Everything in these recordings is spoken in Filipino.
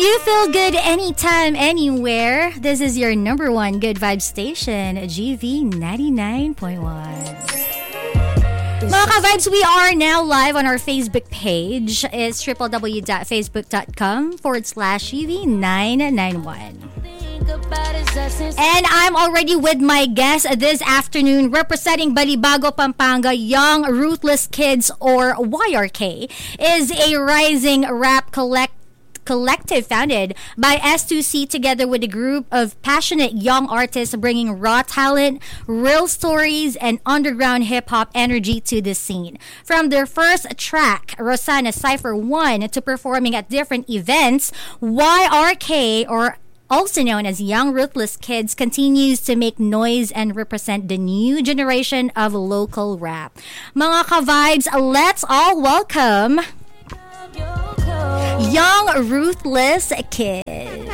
you feel good anytime, anywhere. This is your number one good vibe station, GV 99.1. Mga ka-vibes, we are now live on our Facebook page. It's www.facebook.com/GV991. And I'm already with my guest this afternoon, representing Balibago, Pampanga, Young Ruthless Kids, or YRK, is a rising rap collective founded by S2C together with a group of passionate young artists bringing raw talent, real stories, and underground hip-hop energy to the scene. From their first track, Rosanna Cypher 1, to performing at different events, YRK, or also known as Young Ruthless Kids, continues to make noise and represent the new generation of local rap. Mga ka-vibes, let's all welcome Young Ruthless Kids.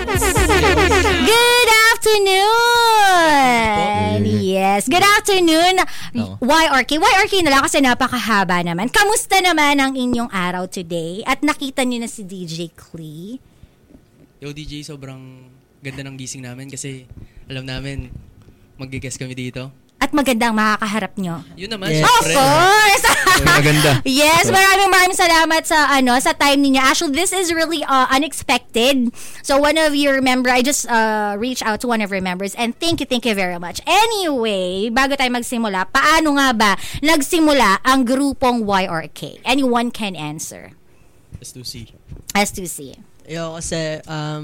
Good afternoon! Yes, good afternoon, YRK. YRK na lang kasi napakahaba naman. Kamusta naman ang inyong araw today? At nakita niyo na si DJ Clee? Yo, DJ, sobrang ganda ng gising namin kasi alam namin mag-guest kami dito. At magandang makakaharap nyo. Yun naman, yes. Of course! Maganda. Yes, maraming salamat sa time niyo. Actually, this is really unexpected. So, one of your members, I just reached out to one of your members and thank you very much. Anyway, bago tayo magsimula, paano nga ba nagsimula ang grupong YRK? Anyone can answer. S2C. S2C. Yo, kasi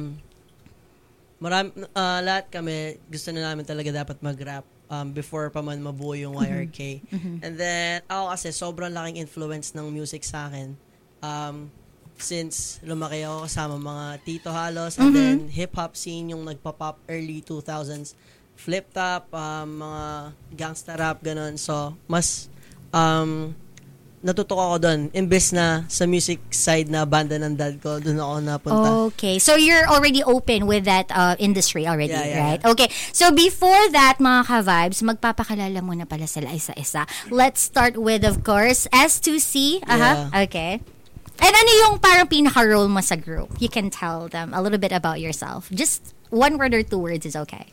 lahat kami gusto na namin talaga dapat mag-rap before pa man mabuo yung YRK. And then ako kasi sobrang laking influence ng music sa akin since lumaki ako kasama mga tito halos, and then hip-hop scene yung nagpa-pop early 2000s, flip top, mga gangsta rap, ganun. So mas natutok ako doon. Imbes na sa music side na banda ng dad ko, doon ako napunta. Okay. So, you're already open with that industry already, right? Yeah. Okay. So, before that, mga ka-vibes, magpapakalala muna pala sila isa-isa. Let's start with, of course, S2C. Okay. And ano yung parang pinaka-role mo sa group? You can tell them a little bit about yourself. Just one word or two words is okay.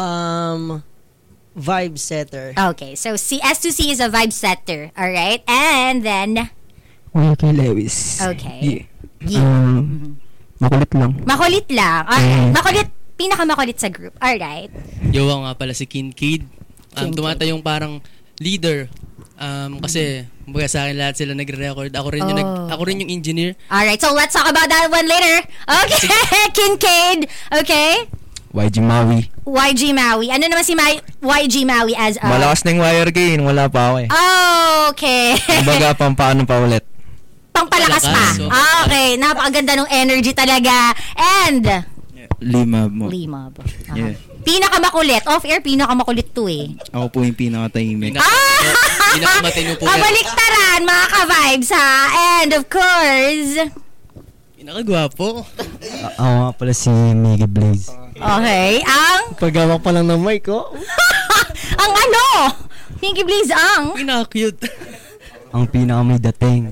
Vibe setter. Okay, so si S2C is a vibe setter, all right? And then YRK Lewis. Okay. Yeah. Makulit lang. Makulit lang. Okay. Makulit, pinakamakulit sa group. All right. Yo, nga pala si Kinkade. Tumatayong parang leader. Kasi kumbaga sa akin lahat sila nagre-record. Ako rin yung engineer. All right, so let's talk about that one later. Okay. Kinkade. Okay. YG Maui. YG Maui. Ano naman si YG Maui as Malakas na yung YRK, wala pa ako eh. Okay. Kumbaga, paano pa ulit? Pangpalakas pa. Okay. Napakaganda ng energy talaga. And Limab mo. Limab. Yeah. Pinakamakulit. Off-air, pinakamakulit to eh. Ako po yung pinakatahimik. Pinakamatino po. Kabaliktaran, mga ka-vibes ha. And of course, pinakagwapo. Ako nga pala si Miggy Blaze. Okay, ang Paghawak pa lang ng mic, oh. ang ano? Pinky Blaze ang Pinaka-cute. Ang may dating.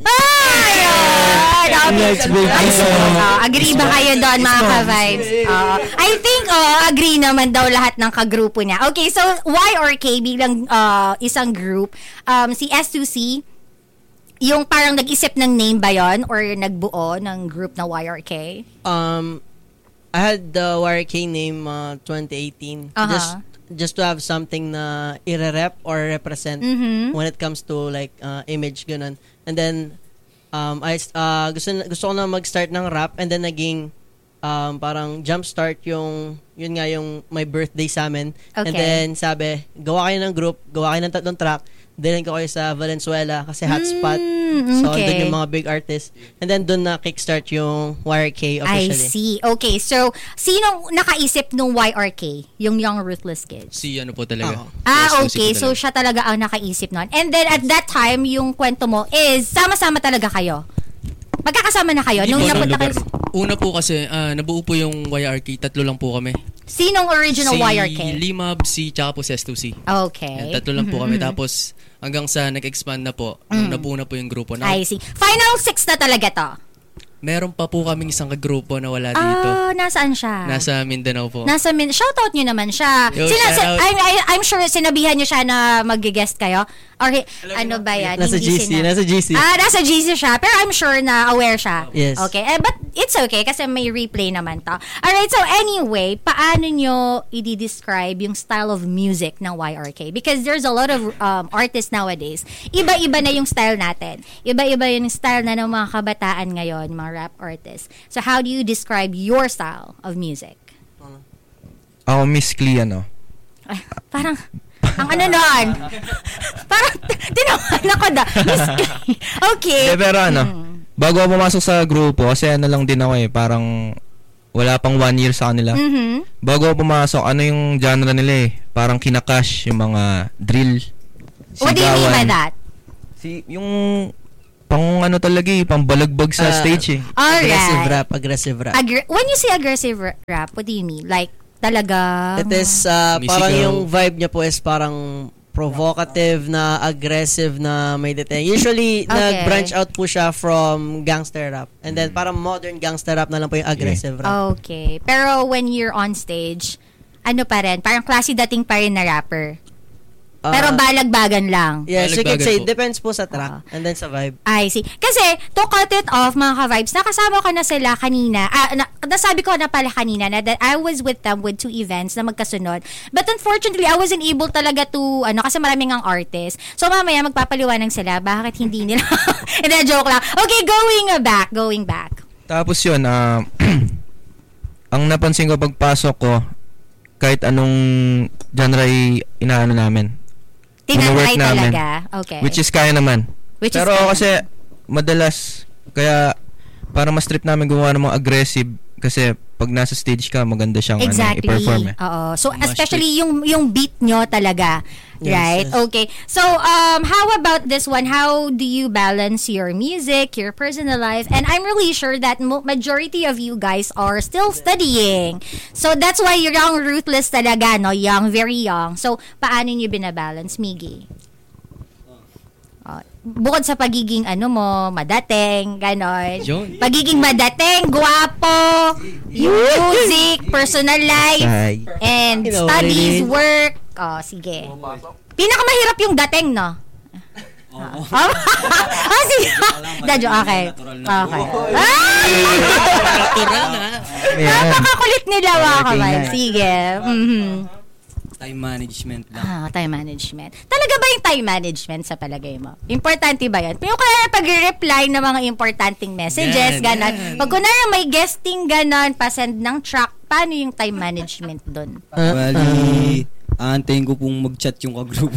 Next week. Agree ba kayo doon, mga ka-vibes? I think, agree naman daw lahat ng kagrupo niya. Okay, so YRK bilang isang group, si S2C, yung parang nag-isip ng name ba yon or nagbuo ng group na YRK? I had the YRK name 2018 just to have something na i-rep or represent when it comes to like image ganun. And then gusto ko na mag-start ng rap, and then naging parang jump start yun nga yung my birthday sa amin. Okay. And then sabi, gawa kayo ng group, gawa kayo ng 3 track. Dalhin ko kayo sa Valenzuela kasi hotspot. So, okay. doon yung mga big artists. And then, doon na kickstart yung YRK officially. I see. Okay, so, sino nakaisip nung YRK? Yung Young Ruthless Kids? Si ano po talaga. Okay. So, siya talaga ang nakaisip nun. And then, at that time, yung kwento mo is, sama-sama talaga kayo? Magkakasama na kayo? Nung napunta kayo? Una po kasi, nabuo po yung YRK. 3 lang po kami. Sinong original YRK? Si Limab, tsaka po si S2C. Okay. Yan, 3 lang po kami. Tapos, hanggang sa nag-expand na po, nabuo na po yung grupo na. I see. Final 6 na talaga to? meron pa po kaming isang kagrupo na wala dito. Nasaan siya? Nasa Mindanao po. Shoutout nyo naman siya. Yo, shoutout. I'm sure sinabihan nyo siya na mag-guest kayo. Or ano ba yan? Nasa GC. Nasa GC siya. Pero I'm sure na aware siya. Yes. Okay. But it's okay kasi may replay naman to. Alright, so anyway, paano nyo i-describe yung style of music ng YRK? Because there's a lot of artists nowadays. Iba-iba na yung style natin. Iba-iba yung style na ng mga kabataan ngayon, mga rap artists. So how do you describe your style of music? Ako, Miss Clee, Ay, parang, ang ano noon? Parang, tinawan ako da. Miss Clee. Okay. Pero bago ako pumasok sa grupo, kasi lang din ako parang wala pang 1 year sa kanila. Mm-hmm. Bago ako pumasok, yung genre nila parang kinakash, yung mga drill, sigawan. What do you mean by that? Yung pang talaga pang balagbag sa stage Alright. Aggressive rap. When you say aggressive rap, what do you mean? Like, talaga? It is, parang yung vibe niya po is parang provocative na, aggressive na may dating. Usually, nag-branch out po siya from gangster rap. And then, parang modern gangster rap na lang po yung aggressive rap. Okay. Pero when you're on stage, ano pa rin? Parang classy dating pa rin na rapper. Pero balagbagan lang. Yes, you can Balagbagan say, po. depends po sa track. And then sa vibe. I see. Kasi, to cut it off, mga ka-vibes, nakasama ko na sila kanina. Nasabi ko na pala kanina na that I was with them with 2 events na magkasunod. But unfortunately, I wasn't able talaga to, kasi maraming ang artist. So, mamaya magpapaliwanag sila, bakit hindi nila. Hindi, joke lang. Okay, going back. Tapos yun, ang napansin ko pagpasok ko, kahit anong genre inaano namin. Tinatry namin. talaga. Okay. Which is kaya naman. Pero kasi, madalas, kaya para mas trip namin gumawa ng mga aggressive kasi pag nasa stage ka, maganda siyang i-perform. Oo. So, especially yung beat nyo talaga. Yes, right? yes. Okay. So, how about this one? How do you balance your music, your personal life? And I'm really sure that majority of you guys are still studying. So, that's why you're young, ruthless talaga, no? Young, very young. So, paano nyo binabalance, Miggy? Bukod sa pagiging madating, ganon. Yun. Pagiging madating, guwapo, music, personal life, and studies, work. Sige. Pinakamahirap yung dating, no? Sige. Dadyo, okay. Natural na. Napakakulit nila, mga kamay. Sige. Time management lang. Time management. Talaga ba yung time management sa palagay mo? Importante ba yan? Yung kaya pag-reply ng mga importanteng messages, ganon. Pag kunwari may guesting, ganon, pasend ng track, paano yung time management dun? Bali, aantayin ko pong mag-chat yung kagrupo.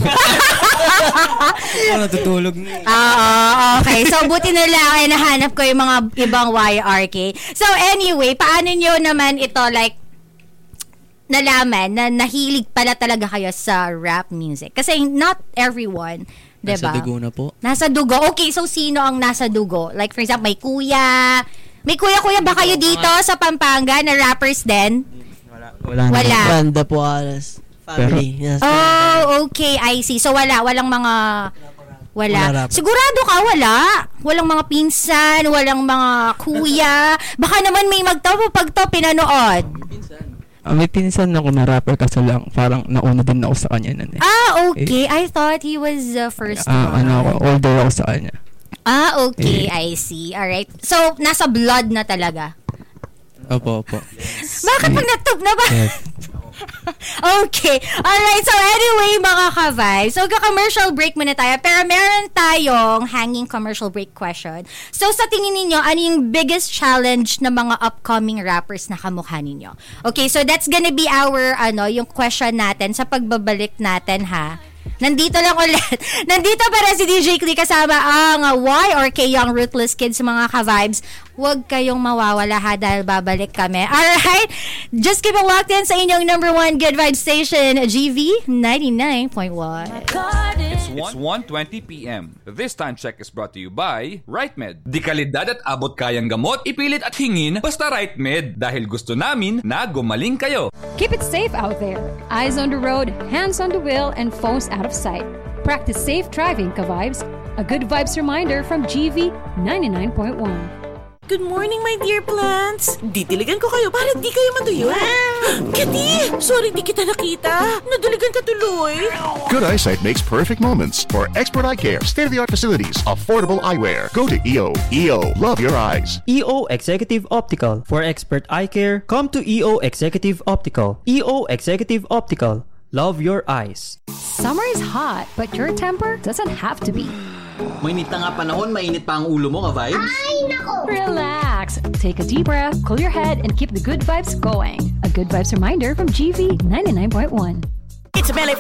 Natutulog na Okay. So, buti na lang ay nahanap ko yung mga ibang YRK. So, anyway, paano nyo naman ito, like, nalaman na nahilig pala talaga kayo sa rap music? Kasi not everyone, diba? Nasa dugo na po. Nasa dugo. Okay, so sino ang nasa dugo? Like, for example, may kuya ba kayo dito sa Pampanga na rappers din? Wala. Banda po, alas. Family. Yes. Okay, I see. So, walang mga... Wala. Wala. Sigurado ka, wala. Walang mga pinsan, walang mga kuya. Baka naman may magtapo pag to pinanood. May pinsan ako na rapper kasi lang parang nauna din ako sa kanya nun okay. I thought he was the first one. Older ako sa kanya. Okay. I see. Alright. So, nasa blood na talaga. Opo. Bakit pag natub na ba? Okay. Alright. So, anyway, mga ka-vibes. So, ka-commercial break muna tayo. Pero meron tayong hanging commercial break question. So, sa tingin ninyo, ano yung biggest challenge ng mga upcoming rappers na kamukha ninyo? Okay. So, that's gonna be our, yung question natin sa pagbabalik natin, ha? Nandito lang ulit. Nandito para si DJ Clee kasama ang YRK Young Ruthless Kids, mga ka-vibes. Huwag kayong mawawala, ha, dahil babalik kami. Alright? Just keep it locked in sa inyong number 1 Good Vibe Station, GV 99.1. It's 1:20 p.m. This time check is brought to you by RightMed. Di kalidad at abot kayang gamot, ipilit at hingin, basta RightMed. Dahil gusto namin na gumaling kayo. Keep it safe out there. Eyes on the road, hands on the wheel, and phones out of sight. Practice safe driving, ka-vibes. A good vibes reminder from GV 99.1. Good morning, my dear plants. Didiligan ko kayo para di kayo matuyo. Kitty! Sorry di kita nakita. Nadiligan ka tuloy. Good eyesight makes perfect moments. For expert eye care, state-of-the-art facilities, affordable eyewear. Go to EO. EO, love your eyes. EO Executive Optical. For expert eye care, come to EO Executive Optical. EO Executive Optical. Love your eyes. Summer is hot, but your temper doesn't have to be. Mainit na nga panahon, mainit pa ang ulo mo, ka-vibes? Ay, nako! Relax. Take a deep breath, cool your head, and keep the good vibes going. A good vibes reminder from GV 99.1. It's Melee